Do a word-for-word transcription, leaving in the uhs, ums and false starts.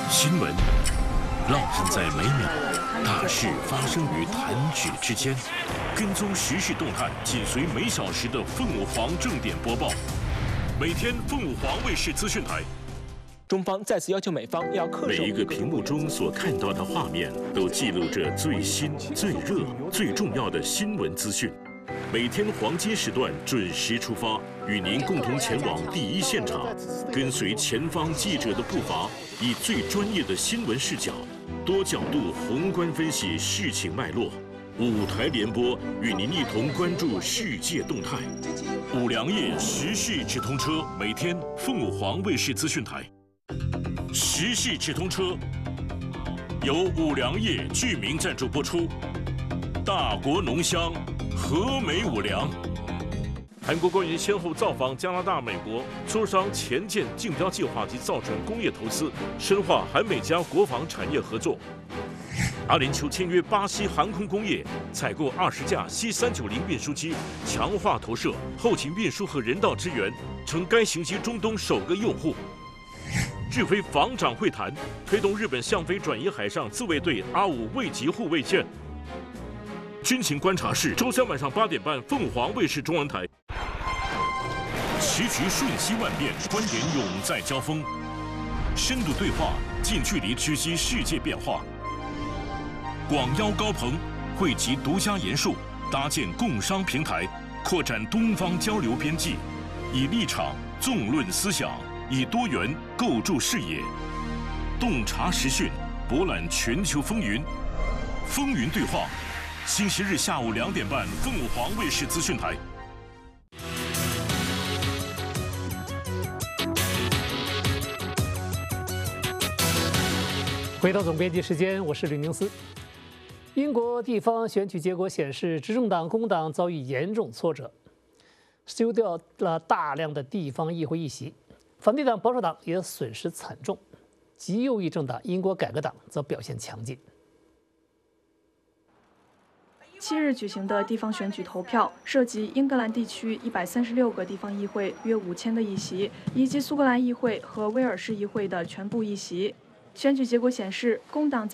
新闻浪漫在每秒，大事发生于弹指之间。跟踪时事动态，紧随每小时的凤舞凰正点播报。每天凤舞凰卫视资讯台。 中方再次要求美方要恪守。 每一个屏幕中所看到的画面，都记录着最新、最热、最重要的新闻资讯。每天黄金时段准时出发，与您共同前往第一现场，跟随前方记者的步伐，以最专业的新闻视角，多角度宏观分析事情脉络。五台联播与您一同关注世界动态。五粮液时事直通车，每天凤舞凰卫视资讯台。时事直通车由五粮液居民赞助播出。大国浓香，和美五粮。韩国官员先后造访加拿大、美国，磋商前舰竞标计划及造船工业投资，深化韩美加国防产业合作。阿联酋签约巴西航空工业，采购二十架 C 三九零运输机，强化投射、后勤运输和人道支援，成该型机中东首个用户。日菲防长会谈推动日本向非转移海上自卫队阿五卫级护卫舰。军情观察室，周三晚上八点半，凤凰卫视中文台。时局瞬息万变，观点永在交锋，深度对话，近距离直击世界变化。广邀高朋，汇集独家研述，搭建共商平台，扩展东方交流边际，以立场纵论思想，以多元构筑视野，洞察时讯，博览全球风云，风云对话。星期日下午两点半，凤舞凰卫视资讯台。 回到总编辑时间，我是吕宁思。英国地方选举结果显示，执政党工党遭遇严重挫折，丢掉了大量的地方议会议席；反对党保守党也损失惨重，极右翼政党英国改革党则表现强劲。 七日举行的地方选举投票涉及英格兰地区一百三十六个地方议会约五千个议席，以及苏格兰议会和威尔士议会的全部议席。选举结果显示，工党在